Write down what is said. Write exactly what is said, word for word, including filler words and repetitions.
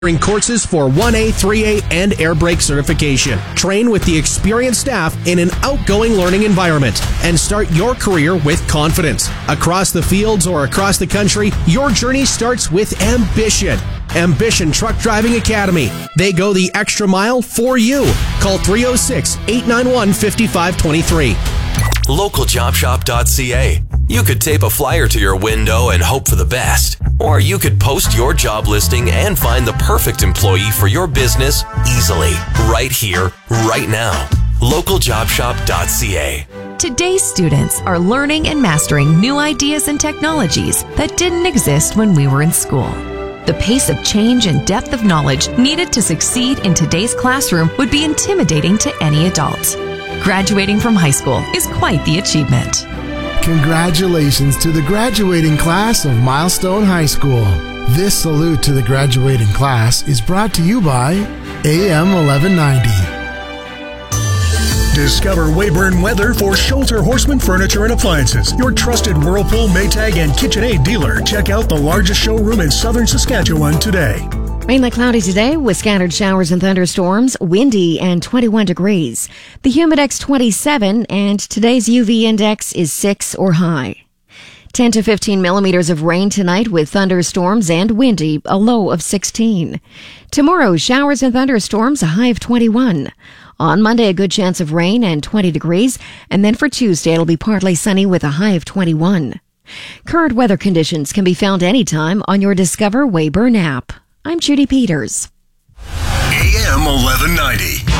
Courses for one A, three A, and air brake certification. Train with the experienced staff in an outgoing learning environment and start your career with confidence. Across the fields or across the country, your journey starts with ambition. Ambition Truck Driving Academy. They go the extra mile for you. Call three oh six, eight nine one, five five two three. local job shop dot c a. You could tape a flyer to your window and hope for the best. Or you could post your job listing and find the perfect employee for your business easily, right here, right now. local job shop dot c a. Today's students are learning and mastering new ideas and technologies that didn't exist when we were in school. The pace of change and depth of knowledge needed to succeed in today's classroom would be intimidating to any adult. Graduating from high school is quite the achievement. Congratulations to the graduating class of Milestone High School. This salute to the graduating class is brought to you by A M eleven ninety. Discover Weyburn Weather for Shelter Horseman Furniture and Appliances, your trusted Whirlpool, Maytag, and KitchenAid dealer. Check out the largest showroom in southern Saskatchewan today. Mainly cloudy today with scattered showers and thunderstorms, windy and twenty-one degrees. The Humidex twenty-seven, and today's U V index is six or high. ten to fifteen millimeters of rain tonight with thunderstorms and windy, a low of sixteen. Tomorrow, showers and thunderstorms, a high of twenty-one. On Monday, a good chance of rain and twenty degrees, and then for Tuesday, it'll be partly sunny with a high of twenty-one. Current weather conditions can be found anytime on your Discover Weyburn app. I'm Judy Peters. A M eleven ninety.